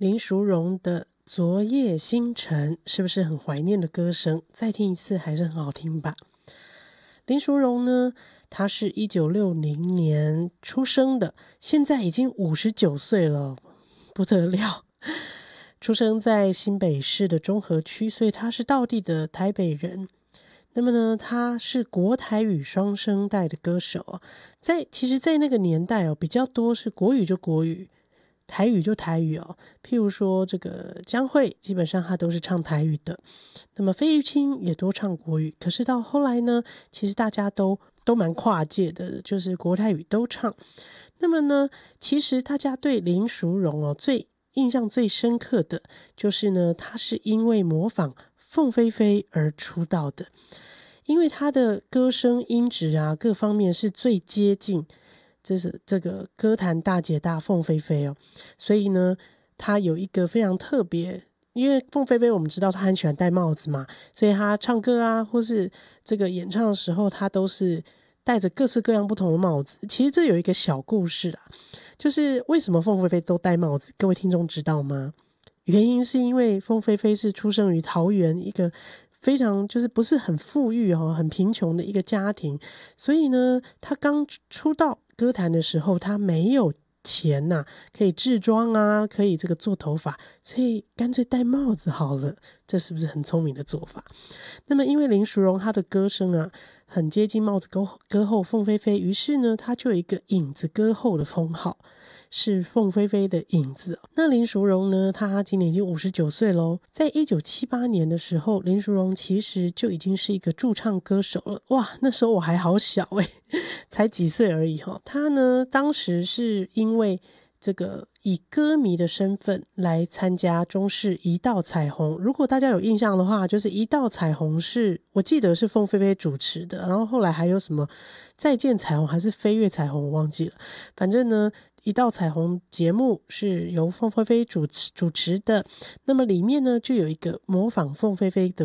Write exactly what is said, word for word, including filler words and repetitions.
林淑荣的昨夜星辰，是不是很怀念的歌声？再听一次还是很好听吧。林淑荣呢，她是一九六零年出生的，现在已经五十九岁了，不得了。出生在新北市的中和区，所以她是道地的台北人。那么呢，他是国台语双声带的歌手，在其实在那个年代哦，比较多是国语就国语，台语就台语哦。譬如说这个江蕙，基本上他都是唱台语的。那么费玉清也多唱国语，可是到后来呢，其实大家都都蛮跨界的，就是国台语都唱。那么呢，其实大家对林淑荣哦最印象最深刻的就是呢，他是因为模仿凤飞飞而出道的。因为他的歌声音质啊各方面是最接近这是这个歌坛大姐大凤飞飞哦，所以呢他有一个非常特别，因为凤飞飞我们知道他很喜欢戴帽子嘛，所以他唱歌啊或是这个演唱的时候，他都是戴着各式各样不同的帽子。其实这有一个小故事啊，就是为什么凤飞飞都戴帽子，各位听众知道吗？原因是因为凤飞飞是出生于桃园一个非常就是不是很富裕哦，很贫穷的一个家庭，所以呢，他刚出道歌坛的时候，他没有钱呐、啊，可以制装啊，可以这个做头发，所以干脆戴帽子好了，这是不是很聪明的做法？那么因为林淑荣她的歌声啊，很接近帽子歌后凤飞飞，于是呢，她就有一个影子歌后的封号。是凤飞飞的影子。那林淑荣呢，她今年已经五十九岁咯，在一九七八年的时候，林淑荣其实就已经是一个驻唱歌手了。哇，那时候我还好小诶、欸、才几岁而已齁。她呢当时是因为这个以歌迷的身份来参加中视一道彩虹，如果大家有印象的话，就是一道彩虹是我记得是凤飞飞主持的，然后后来还有什么再见彩虹还是飞跃彩虹我忘记了，反正呢一道彩虹节目是由凤飞飞主持主持的，那么里面呢就有一个模仿凤飞飞的